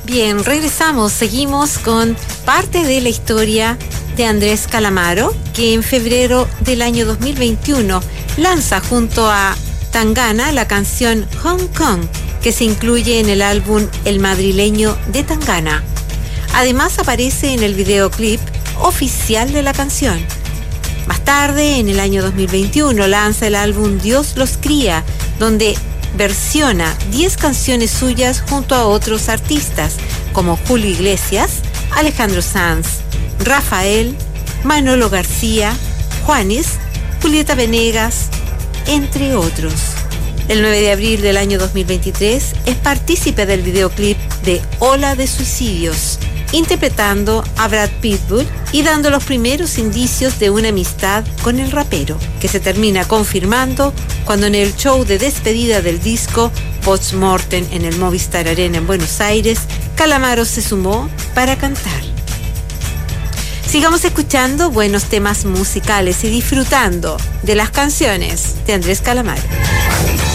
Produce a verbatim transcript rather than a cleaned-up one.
Bien, regresamos, seguimos con parte de la historia de Andrés Calamaro, que en febrero del año dos mil veintiuno lanza junto a Tangana la canción Hong Kong, que se incluye en el álbum El Madrileño de Tangana. Además aparece en el videoclip oficial de la canción. Más tarde, en el año dos mil veintiuno, lanza el álbum Dios los cría, donde versiona diez canciones suyas junto a otros artistas como Julio Iglesias, Alejandro Sanz, Rafael, Manolo García, Juanes, Julieta Venegas, entre otros. El nueve de abril del año dos mil veintitrés es partícipe del videoclip de Ola de Suicidios, interpretando a Brad Pitbull y dando los primeros indicios de una amistad con el rapero, que se termina confirmando cuando en el show de despedida del disco Postmortem en el Movistar Arena en Buenos Aires, Calamaro se sumó para cantar. Sigamos escuchando buenos temas musicales y disfrutando de las canciones de Andrés Calamaro.